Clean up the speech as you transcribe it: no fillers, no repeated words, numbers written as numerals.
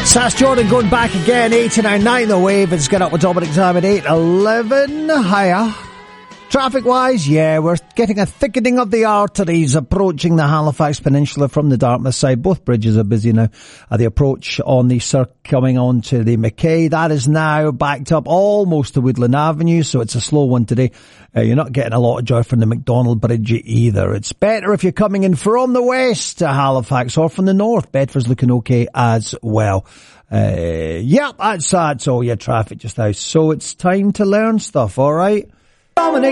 Sass Jordan going back again, 89.9 The Wave. It's Get Up with Dominic Time at 8:11. Hiya. Traffic-wise, yeah, we're getting a thickening of the arteries approaching the Halifax Peninsula from the Dartmouth side. Both bridges are busy now. The approach on the Cirque coming on to the Mackay, that is now backed up almost to Woodland Avenue, so it's a slow one today. You're not getting a lot of joy from the McDonald Bridge either. It's better if you're coming in from the west to Halifax or from the north. Bedford's looking okay as well. That's all your traffic just now. So it's time to learn stuff, alright? Dominic.